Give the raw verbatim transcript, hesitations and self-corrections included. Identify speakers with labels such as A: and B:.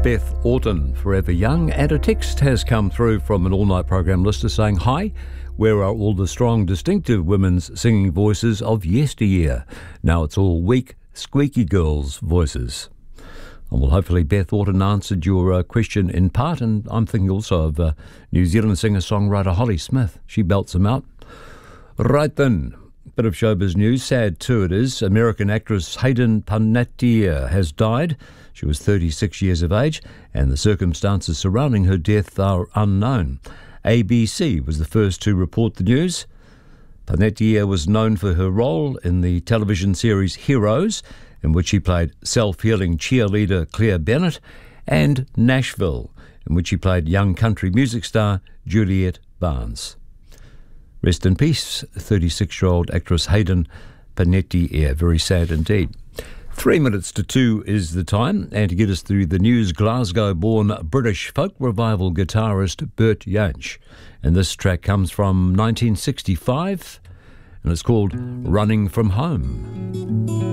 A: Beth Orton, Forever Young, and a text has come through from an all-night program listener saying, "Hi, where are all the strong, distinctive women's singing voices of yesteryear? Now it's all weak, squeaky girls' voices." And well, hopefully Beth Orton answered your uh, question in part, and I'm thinking also of uh, New Zealand singer-songwriter Holly Smith. She belts them out. Right then, bit of showbiz news. Sad too it is. American actress Hayden Panettiere has died. She was thirty-six years of age, and the circumstances surrounding her death are unknown. A B C was the first to report the news. Panettiere was known for her role in the television series Heroes, in which she played self-healing cheerleader Claire Bennett, and Nashville, in which she played young country music star Juliet Barnes. Rest in peace, thirty-six-year-old actress Hayden Panettiere. Very sad indeed. Three minutes to two is the time, and to get us through the news, Glasgow-born British folk revival guitarist Bert Jansch. And this track comes from nineteen sixty-five, and it's called Running From Home.